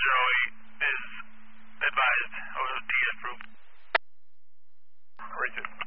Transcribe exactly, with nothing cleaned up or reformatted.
zero eight is advised. O D approved. Richard.